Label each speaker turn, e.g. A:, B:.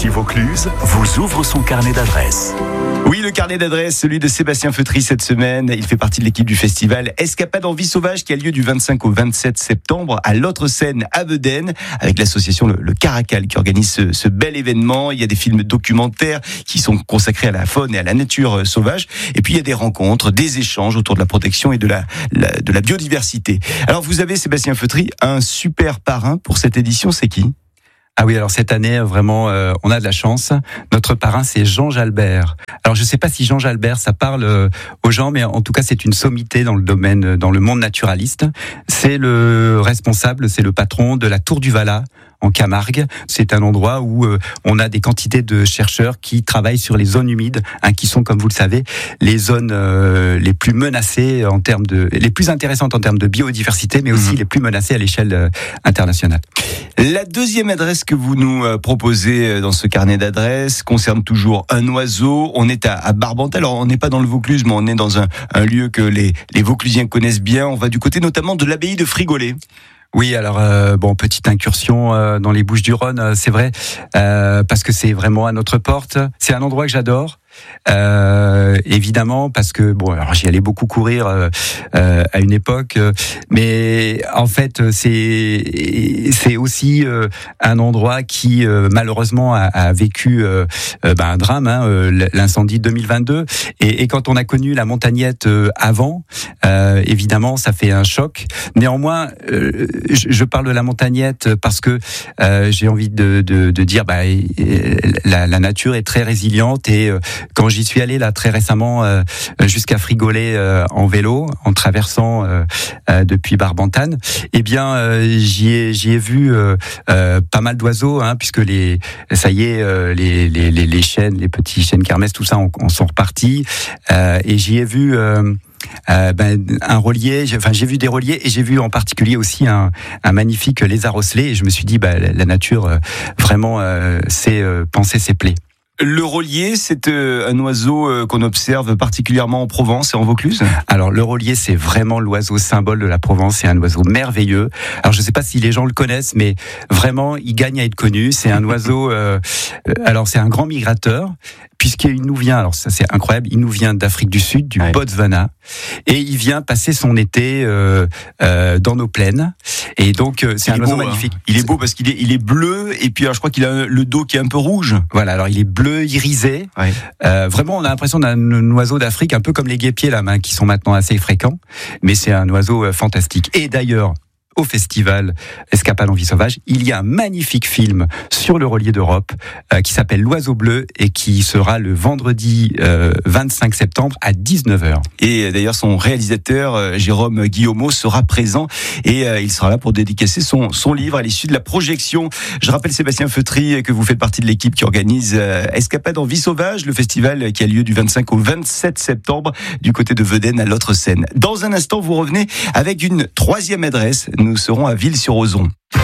A: Ici Vaucluse vous ouvre son carnet d'adresses.
B: Oui, le carnet d'adresses, celui de Sébastien Feutry cette semaine. Il fait partie de l'équipe du festival Escapade en vie sauvage qui a lieu du 25 au 27 septembre à l'autre scène à Vedène avec l'association Le Caracal qui organise ce bel événement. Il y a des films documentaires qui sont consacrés à la faune et à la nature sauvage. Et puis il y a des rencontres, des échanges autour de la protection et de la biodiversité. Alors vous avez, Sébastien Feutry, un super parrain pour cette édition, c'est qui ?
C: Ah oui, alors cette année, vraiment, on a de la chance. Notre parrain, c'est Jean Jalbert. Alors, je ne sais pas si Jean Jalbert, ça parle aux gens, mais en tout cas, c'est une sommité dans le domaine, dans le monde naturaliste. C'est le responsable, c'est le patron de la Tour du Valat, en Camargue. C'est un endroit où on a des quantités de chercheurs qui travaillent sur les zones humides, qui sont, comme vous le savez, les zones les plus menacées les plus intéressantes en termes de biodiversité, mais aussi les plus menacées à l'échelle internationale.
B: La deuxième adresse que vous nous proposez dans ce carnet d'adresses concerne toujours un oiseau. On est à Barbantal. Alors, on n'est pas dans le Vaucluse, mais on est dans un lieu que les Vauclusiens connaissent bien. On va du côté notamment de l'abbaye de Frigolet.
C: Oui, alors petite incursion dans les Bouches-du-Rhône, c'est vrai, parce que c'est vraiment à notre porte. C'est un endroit que j'adore. Évidemment parce que alors j'y allais beaucoup courir à une époque, mais en fait c'est aussi un endroit qui malheureusement a vécu un drame, l'incendie 2022, et quand on a connu la montagnette avant, évidemment ça fait un choc. Néanmoins, je parle de la montagnette parce que j'ai envie de dire la nature est très résiliente, et quand j'y suis allé là très récemment jusqu'à Frigolet en vélo, en traversant depuis Barbantane, j'y ai vu pas mal d'oiseaux, puisque les chênes, les petits chênes kermès, tout ça, en sont repartis, et j'y ai vu un relier, j'ai vu des reliers, et j'ai vu en particulier aussi un magnifique lézard osselé, et je me suis dit la nature vraiment sait penser ses plaies.
B: Le relier, c'est un oiseau qu'on observe particulièrement en Provence et en Vaucluse.
C: Alors, le relier, c'est vraiment l'oiseau symbole de la Provence. C'est un oiseau merveilleux. Alors, je ne sais pas si les gens le connaissent, mais vraiment, il gagne à être connu. C'est un oiseau... alors, c'est un grand migrateur, puisqu'il nous vient... Alors, ça, c'est incroyable. Il nous vient d'Afrique du Sud, du Botswana. Et il vient passer son été dans nos plaines. Et donc, c'est un oiseau magnifique.
B: Il est beau parce qu'il est bleu. Et puis, alors, je crois qu'il a le dos qui est un peu rouge.
C: Voilà, alors il est bleu irisé. Vraiment, on a l'impression d'un oiseau d'Afrique, un peu comme les guêpiers là, qui sont maintenant assez fréquents. Mais c'est un oiseau fantastique. Et d'ailleurs, au festival Escapade en vie sauvage, il y a un magnifique film sur le relier d'Europe qui s'appelle L'Oiseau bleu, et qui sera le vendredi 25 septembre à 19h.
B: Et d'ailleurs, son réalisateur, Jérôme Guillaumeau, sera présent, et il sera là pour dédicacer son livre à l'issue de la projection. Je rappelle, Sébastien Feutry, que vous faites partie de l'équipe qui organise Escapade en vie sauvage, le festival qui a lieu du 25 au 27 septembre du côté de Vedène à l'autre scène. Dans un instant, vous revenez avec une troisième adresse. Nous serons à Ville-sur-Ozon.